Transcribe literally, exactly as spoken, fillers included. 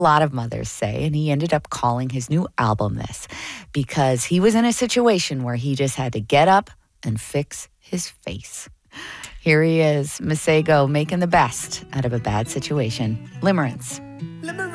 A lot of mothers say, and he ended up calling his new album this because he was in a situation where he just had to get up and fix his face. Here he is, Masego, making the best out of a bad situation. Limerence.